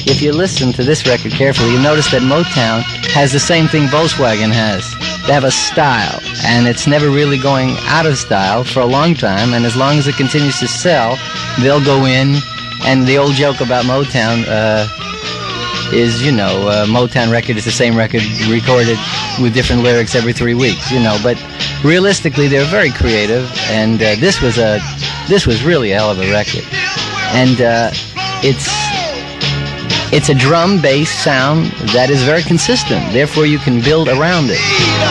if you listen to this record carefully, you notice that Motown has the same thing Volkswagen has. They have a style, and it's never really going out of style for a long time, and as long as it continues to sell, they'll go in, and the old joke about Motown is, you know, Motown record is the same record recorded with different lyrics every 3 weeks, you know, but realistically, they're very creative, and this was really a hell of a record. And it's a drum bass sound that is very consistent, therefore you can build around it.